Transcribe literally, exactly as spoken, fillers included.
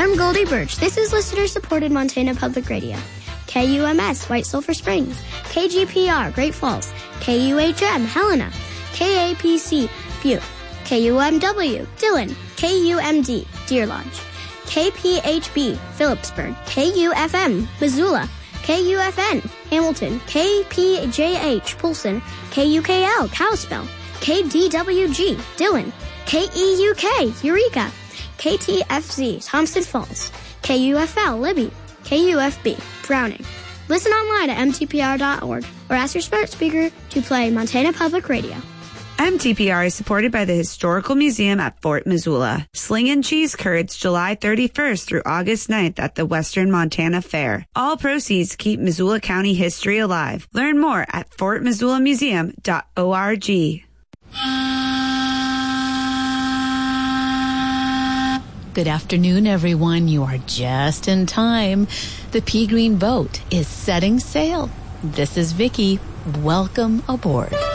I'm Goldie Birch. This is listener-supported Montana Public Radio. K U M S, White Sulphur Springs. K G P R, Great Falls. K U H M, Helena. K A P C, Butte. K U M W, Dillon. K U M D, Deer Lodge. K P H B, Phillipsburg. K U F M, Missoula. K U F N, Hamilton. K P J H, Polson. K U K L, Kalispell. K D W G, Dillon. K E U K, Eureka. K T F Z, Thompson Falls. K U F L, Libby. K U F B, Browning. Listen online at M T P R dot org or ask your smart speaker to play Montana Public Radio. M T P R is supported by the Historical Museum at Fort Missoula. Sling and Cheese Curds July thirty-first through August ninth at the Western Montana Fair. All proceeds keep Missoula County history alive. Learn more at fort missoula museum dot org. Good afternoon, everyone. You are just in time. The Pea Green boat is setting sail. This is Vicki. Welcome aboard.